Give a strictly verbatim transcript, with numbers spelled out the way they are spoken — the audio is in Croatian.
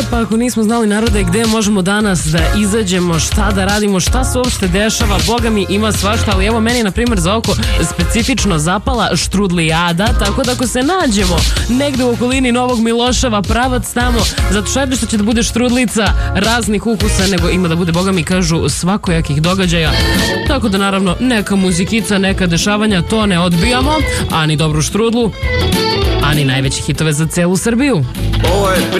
pa ako nismo znali, narode, gde možemo danas da izađemo, šta da radimo, šta se uopšte dešava, boga mi ima svašta, ali evo meni je na primjer za oko specifično zapala štrudlijada, tako da ako se nađemo negde u okolini Novog Miloševa, pravac tamo, zato što što će da bude štrudlica raznih ukusa, nego ima da bude, boga mi kažu, svakojakih događaja, tako da naravno neka muzikica, neka dešavanja, to ne odbijamo, ani dobru štrudlu, ani najveće hitove za celu Srbiju. Ovo je